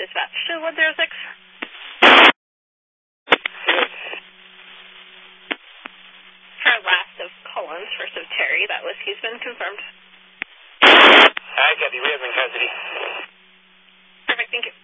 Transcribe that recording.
Dispatch to 106. For last of Collins, first of Terry, that whiskey's been confirmed. Hi, Kathy. We have been custody. Perfect, thank you.